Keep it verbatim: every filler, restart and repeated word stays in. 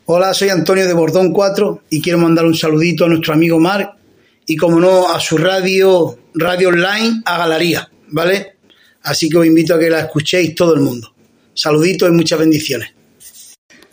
Hola, soy Antonio de Bordón cuatro y quiero mandar un saludito a nuestro amigo Marc y, como no, a su radio, radio online, a Galería, ¿vale? Así que os invito a que la escuchéis todo el mundo. Saluditos y muchas bendiciones.